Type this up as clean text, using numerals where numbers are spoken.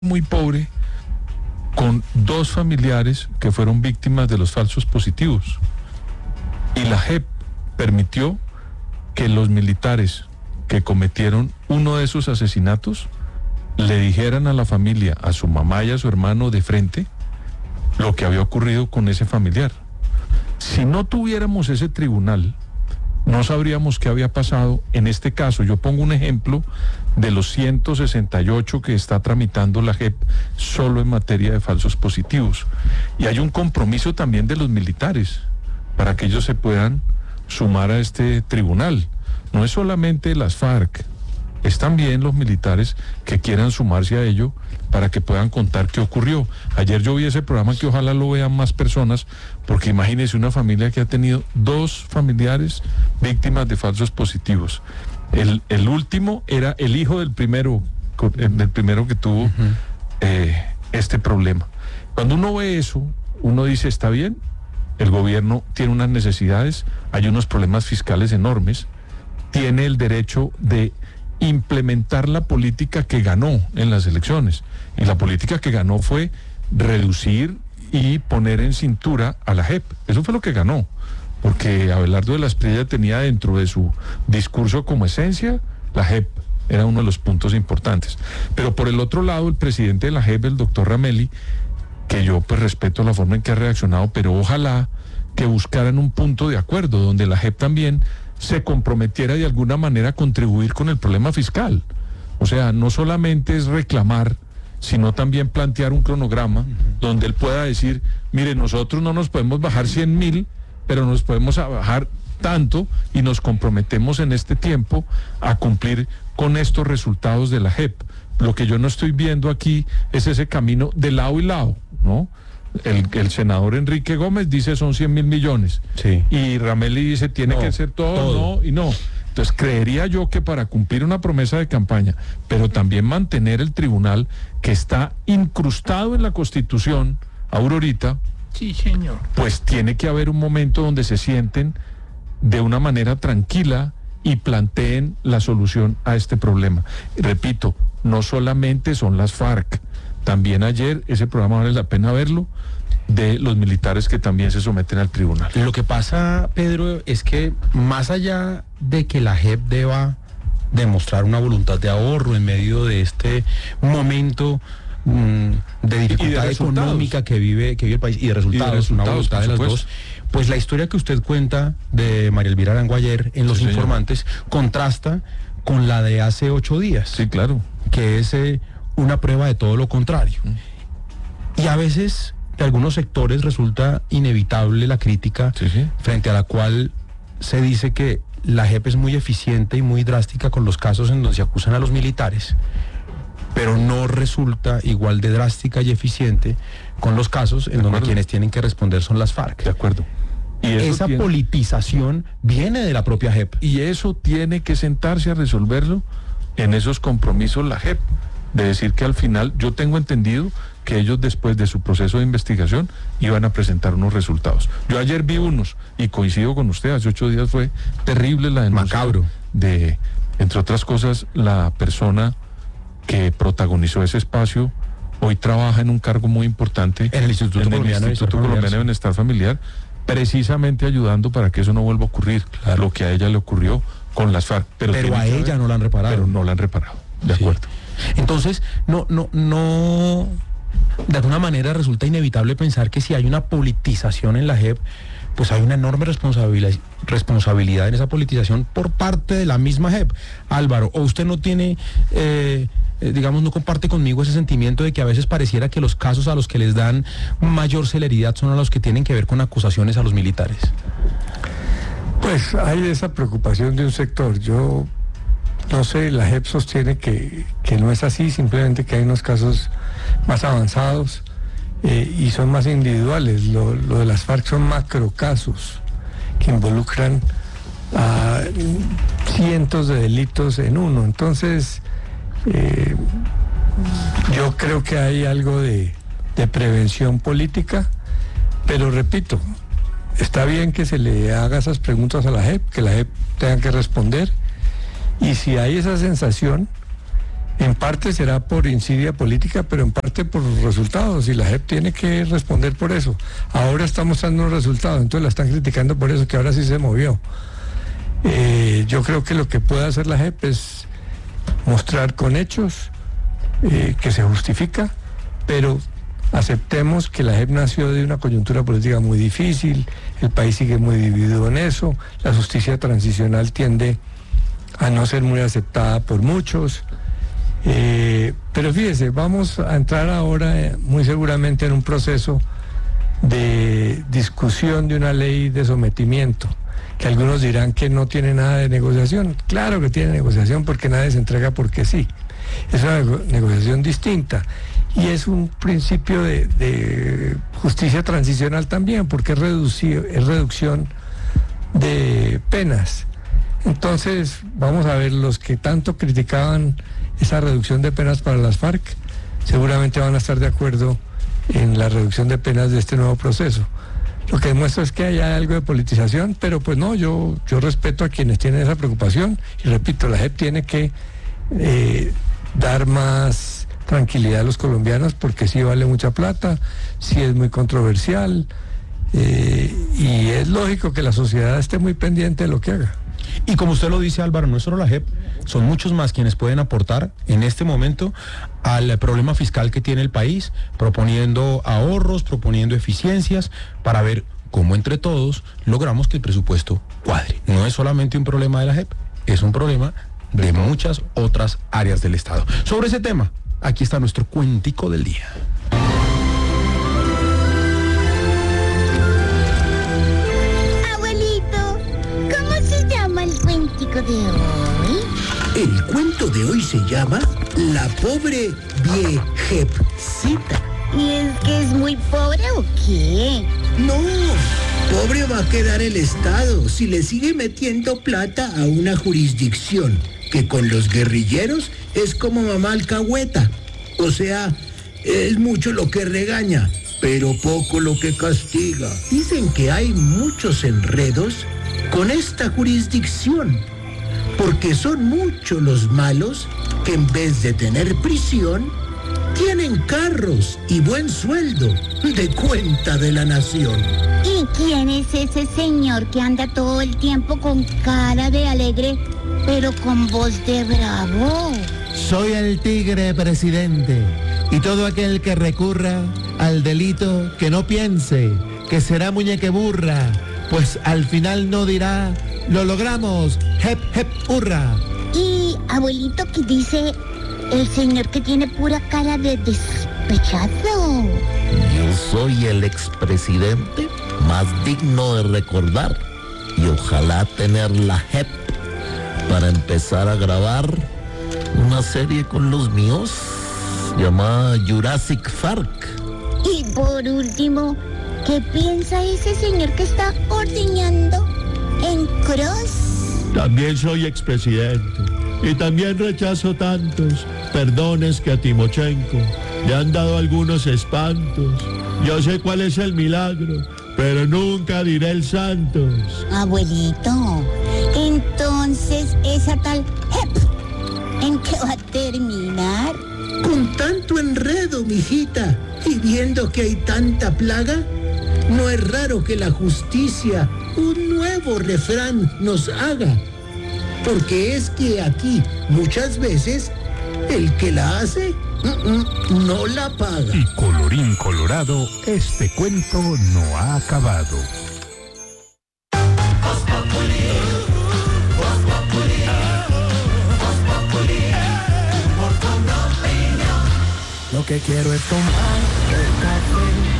muy pobre con 2 familiares que fueron víctimas de los falsos positivos. Y la JEP permitió que los militares que cometieron uno de esos asesinatos le dijeran a la familia, a su mamá y a su hermano de frente, lo que había ocurrido con ese familiar. Si no tuviéramos ese tribunal, no sabríamos qué había pasado en este caso. Yo pongo un ejemplo de los 168 que está tramitando la JEP solo en materia de falsos positivos. Y hay un compromiso también de los militares para que ellos se puedan sumar a este tribunal. No es solamente las FARC, es también los militares que quieran sumarse a ello para que puedan contar qué ocurrió. Ayer yo vi ese programa que ojalá lo vean más personas, porque imagínense una familia que ha tenido 2 familiares víctimas de falsos positivos. El último era el hijo del primero que tuvo este problema. Cuando uno ve eso, uno dice, está bien, el gobierno tiene unas necesidades, hay unos problemas fiscales enormes, tiene el derecho de implementar la política que ganó en las elecciones. Y la política que ganó fue reducir y poner en cintura a la JEP. Eso fue lo que ganó, porque Abelardo de la Espriella tenía dentro de su discurso como esencia, la JEP era uno de los puntos importantes. Pero por el otro lado, el presidente de la JEP, el doctor Ramelli, que yo pues respeto la forma en que ha reaccionado, pero ojalá que buscaran un punto de acuerdo, donde la JEP también se comprometiera de alguna manera a contribuir con el problema fiscal. O sea, no solamente es reclamar, sino también plantear un cronograma donde él pueda decir, mire, nosotros no nos podemos bajar 100.000, pero nos podemos bajar tanto y nos comprometemos en este tiempo a cumplir con estos resultados de la JEP. Lo que yo no estoy viendo aquí es ese camino de lado y lado, ¿no? El senador Enrique Gómez dice son 100.000 millones. Sí. Y Ramelli dice tiene que ser todo, no y no. Entonces creería yo que para cumplir una promesa de campaña, pero también mantener el tribunal que está incrustado en la Constitución, Aurorita, sí, señor, pues tiene que haber un momento donde se sienten de una manera tranquila y planteen la solución a este problema. Repito, no solamente son las FARC, también ayer, ese programa vale la pena verlo, de los militares que también se someten al tribunal. Lo que pasa, Pedro, es que más allá de que la JEP deba demostrar una voluntad de ahorro en medio de este momento de dificultad económica que vive el país y de resultados, una voluntad de las dos, pues la historia que usted cuenta de María Elvira Arango ayer en Los Informantes contrasta con la de hace 8 días. Sí, claro. Que es una prueba de todo lo contrario. Y a veces de algunos sectores resulta inevitable la crítica frente a la cual se dice que la JEP es muy eficiente y muy drástica con los casos en donde se acusan a los militares, pero no resulta igual de drástica y eficiente con los casos en donde quienes tienen que responder son las FARC. De acuerdo. Y esa politización viene de la propia JEP. Y eso tiene que sentarse a resolverlo en esos compromisos la JEP, de decir que al final, yo tengo entendido que ellos después de su proceso de investigación iban a presentar unos resultados. Yo ayer vi unos y coincido con usted, hace 8 días fue terrible la denuncia. Macabro. De, entre otras cosas, la persona que protagonizó ese espacio hoy trabaja en un cargo muy importante en el Instituto Colombiano de Bienestar Familiar, precisamente ayudando para que eso no vuelva a ocurrir, lo que a ella le ocurrió con las FARC. Pero a ella no la han reparado. Pero no la han reparado, de acuerdo. Entonces, no, de alguna manera resulta inevitable pensar que si hay una politización en la JEP, pues hay una enorme responsabilidad en esa politización por parte de la misma JEP. Álvaro, ¿o usted no tiene, digamos, no comparte conmigo ese sentimiento de que a veces pareciera que los casos a los que les dan mayor celeridad son a los que tienen que ver con acusaciones a los militares? Pues hay esa preocupación de un sector. Yo no sé, la JEP sostiene que no es así, simplemente que hay unos casos más avanzados y son más individuales. Lo de las FARC son macrocasos que involucran a cientos de delitos en uno. Entonces, yo creo que hay algo de prevención política, pero repito, está bien que se le haga esas preguntas a la JEP, que la JEP tenga que responder. Y si hay esa sensación, En parte será por insidia política, pero en parte por los resultados, y la JEP tiene que responder por eso. Ahora está mostrando un resultado, entonces la están criticando por eso, que ahora sí se movió. Yo creo que lo que puede hacer la JEP es mostrar con hechos que se justifica, pero aceptemos que la JEP nació de una coyuntura política muy difícil, el país sigue muy dividido en eso, la justicia transicional tiende a no ser muy aceptada por muchos, pero fíjese, vamos a entrar ahora muy seguramente en un proceso de discusión de una ley de sometimiento, que algunos dirán que no tiene nada de negociación. Claro que tiene negociación, porque nadie se entrega porque sí. Es una negociación distinta y es un principio de justicia transicional también, porque es reducción de penas. Entonces, vamos a ver, los que tanto criticaban esa reducción de penas para las FARC, seguramente van a estar de acuerdo en la reducción de penas de este nuevo proceso. Lo que demuestra es que hay algo de politización, pero pues no, yo respeto a quienes tienen esa preocupación, y repito, la JEP tiene que dar más tranquilidad a los colombianos, porque sí vale mucha plata, sí es muy controversial, y es lógico que la sociedad esté muy pendiente de lo que haga. Y como usted lo dice, Álvaro, no es solo la JEP, son muchos más quienes pueden aportar en este momento al problema fiscal que tiene el país, proponiendo ahorros, proponiendo eficiencias, para ver cómo entre todos logramos que el presupuesto cuadre. No es solamente un problema de la JEP, es un problema de muchas otras áreas del Estado. Sobre ese tema, aquí está nuestro cuentico del día. De hoy? El cuento de hoy se llama La pobre viejecita. ¿Y es que es muy pobre o qué? No, pobre va a quedar el Estado si le sigue metiendo plata a una jurisdicción que con los guerrilleros es como mamá alcahueta. O sea, es mucho lo que regaña, pero poco lo que castiga. Dicen que hay muchos enredos con esta jurisdicción, porque son muchos los malos que en vez de tener prisión, tienen carros y buen sueldo de cuenta de la nación. ¿Y quién es ese señor que anda todo el tiempo con cara de alegre, pero con voz de bravo? Soy el tigre, presidente, y todo aquel que recurra al delito que no piense que será muñequeburra, pues al final no dirá: ¡lo logramos! ¡Hep, hep, hurra! Y, abuelito, ¿qué dice el señor que tiene pura cara de despechado? Yo soy el expresidente más digno de recordar, y ojalá tener la JEP para empezar a grabar una serie con los míos llamada Jurassic Park. Y por último, ¿qué piensa ese señor que está ordeñando en Cross? También soy expresidente y también rechazo tantos perdones que a Timochenko le han dado algunos espantos. Yo sé cuál es el milagro, pero nunca diré el santos. Abuelito, entonces esa tal JEP, ¿en qué va a terminar? Con tanto enredo, mijita, y viendo que hay tanta plaga, no es raro que la justicia un nuevo refrán nos haga. Porque es que aquí, muchas veces, el que la hace, no la paga. Y colorín colorado, este cuento no ha acabado. Lo que quiero es tomar el café